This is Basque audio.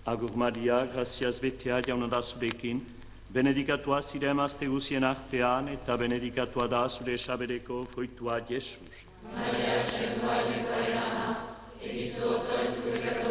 Agur Maria, graziaz betea jauna da zurekin, benedikatua zire emazte guzien artean, eta benedikatua da zure esabereko fruitua Jesus. Maria, sendoa nikoarena, egizu otoiz gure